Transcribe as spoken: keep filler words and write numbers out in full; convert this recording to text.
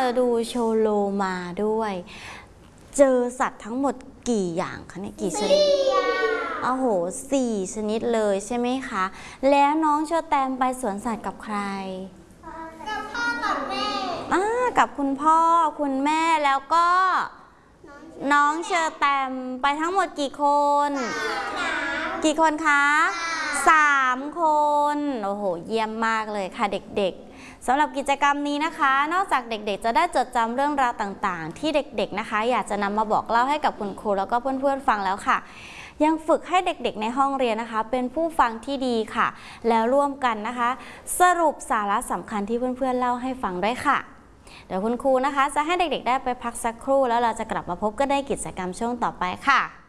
ดูโชโลมาด้วยเจอสัตว์ทั้งหมดกี่อย่างคะเนี่ยกี่ชนิดโอ้โหสี่ชนิดเลยใช่ไหมคะแล้วน้องเชอแตมไปสวนสัตว์กับใครกับพ่อกับแม่อ่ากับคุณพ่อคุณแม่แล้วก็น้องเชอแตมไปทั้งหมดกี่คนกี่คนคะสามคนโอ้โหเยี่ยมมากเลยค่ะเด็กๆสำหรับกิจกรรมนี้นะคะนอกจากเด็กๆจะได้จดจำเรื่องราวต่างๆที่เด็กๆนะคะอยากจะนำมาบอกเล่าให้กับคุณครูแล้วก็เพื่อนๆฟังแล้วค่ะยังฝึกให้เด็กๆในห้องเรียนนะคะเป็นผู้ฟังที่ดีค่ะแล้วร่วมกันนะคะสรุปสาระสำคัญที่เพื่อนๆเล่าให้ฟังด้วยค่ะเดี๋ยวคุณครูนะคะจะให้เด็กๆได้ไปพักสักครู่แล้วเราจะกลับมาพบกันในกิจกรรมช่วงต่อไปค่ะ